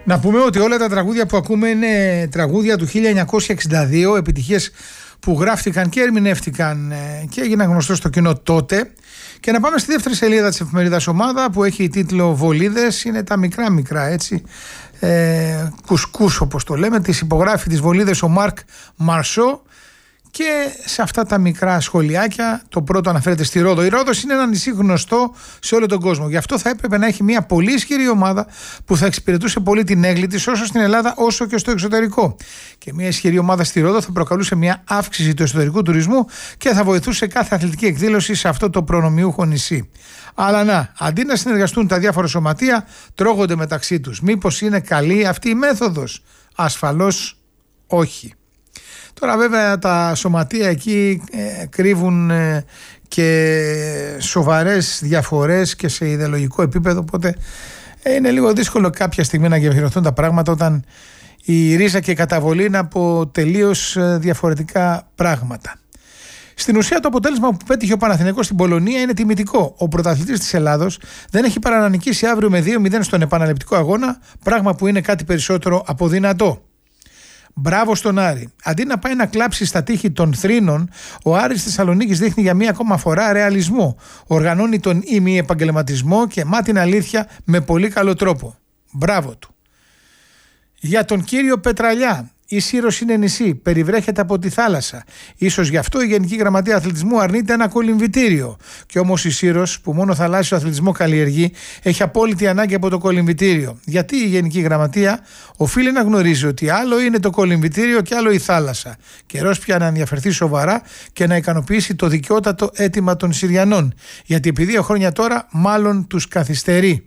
Να πούμε ότι όλα τα τραγούδια που ακούμε είναι τραγούδια του 1962, επιτυχίες που γράφτηκαν και ερμηνεύτηκαν και έγιναν γνωστό στο κοινό τότε. Και να πάμε στη δεύτερη σελίδα της εφημερίδας Ομάδα, που έχει τίτλο «Βολίδες». Είναι τα μικρά έτσι, κουσκούς όπως το λέμε. Τις υπογράφει τις Βολίδες ο Μάρκ Μαρσό. Και σε αυτά τα μικρά σχολιάκια, το πρώτο αναφέρεται στη Ρόδο. Η Ρόδος είναι ένα νησί γνωστό σε όλο τον κόσμο. Γι' αυτό θα έπρεπε να έχει μια πολύ ισχυρή ομάδα που θα εξυπηρετούσε πολύ την έγκλη της, όσο στην Ελλάδα όσο και στο εξωτερικό. Και μια ισχυρή ομάδα στη Ρόδο θα προκαλούσε μια αύξηση του εσωτερικού τουρισμού και θα βοηθούσε κάθε αθλητική εκδήλωση σε αυτό το προνομιούχο νησί. Αλλά να, αντί να συνεργαστούν τα διάφορα σωματεία, τρώγονται μεταξύ τους. Μήπως είναι καλή αυτή η μέθοδος? Ασφαλώς όχι. Τώρα βέβαια τα σωματεία εκεί κρύβουν και σοβαρές διαφορές και σε ιδεολογικό επίπεδο, οπότε είναι λίγο δύσκολο κάποια στιγμή να γεφυρωθούν τα πράγματα όταν η ρίζα και η καταβολή είναι από τελείως διαφορετικά πράγματα. Στην ουσία το αποτέλεσμα που πέτυχε ο Παναθηναϊκός στην Πολωνία είναι τιμητικό. Ο πρωταθλητής της Ελλάδος δεν έχει παρά να νικήσει αύριο με 2-0 στον επαναληπτικό αγώνα, πράγμα που είναι κάτι περισσότερο από δυνατό. Μπράβο στον Άρη. Αντί να πάει να κλάψει στα τείχη των θρήνων, ο Άρης Θεσσαλονίκης δείχνει για μία ακόμα φορά ρεαλισμό. Οργανώνει τον ημιεπαγγελματισμό και την αλήθεια με πολύ καλό τρόπο. Μπράβο του. Για τον κύριο Πετραλιά. Η Σύρος είναι νησί, περιβρέχεται από τη θάλασσα. Ίσως γι' αυτό η Γενική Γραμματεία Αθλητισμού αρνείται ένα κολυμβητήριο. Κι όμως η Σύρος, που μόνο θαλάσσιο αθλητισμό καλλιεργεί, έχει απόλυτη ανάγκη από το κολυμβητήριο. Γιατί η Γενική Γραμματεία οφείλει να γνωρίζει ότι άλλο είναι το κολυμβητήριο και άλλο η θάλασσα. Καιρός πια να ενδιαφερθεί σοβαρά και να ικανοποιήσει το δικαιότατο αίτημα των Συριανών. Γιατί επί 2 χρόνια τώρα μάλλον τους καθυστερεί.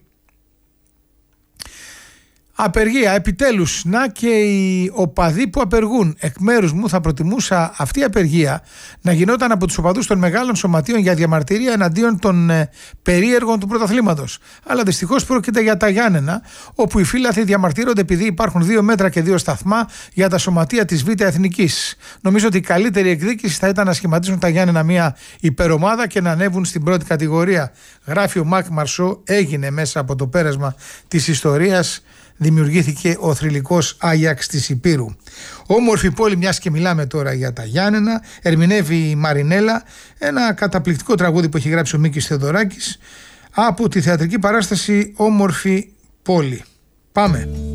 Απεργία, επιτέλους. Να και οι οπαδοί που απεργούν. Εκ μέρους μου θα προτιμούσα αυτή η απεργία να γινόταν από τους οπαδούς των μεγάλων σωματείων για διαμαρτυρία εναντίον των περίεργων του πρωταθλήματος. Αλλά δυστυχώς πρόκειται για τα Γιάννενα, όπου οι φύλαθλοι διαμαρτύρονται επειδή υπάρχουν 2 μέτρα και 2 σταθμά για τα σωματεία της Β' Εθνικής. Νομίζω ότι η καλύτερη εκδίκηση θα ήταν να σχηματίσουν τα Γιάννενα μια υπερομάδα και να ανέβουν στην πρώτη κατηγορία. Γράφει ο Μάρκ Μαρσό, έγινε μέσα από το πέρασμα της ιστορίας. Δημιουργήθηκε ο θρυλικός Άγιαξ της Υπήρου. Όμορφη πόλη, μιας και μιλάμε τώρα για τα Γιάννενα, ερμηνεύει η Μαρινέλα, ένα καταπληκτικό τραγούδι που έχει γράψει ο Μίκης Θεοδωράκης από τη θεατρική παράσταση Όμορφη πόλη. Πάμε.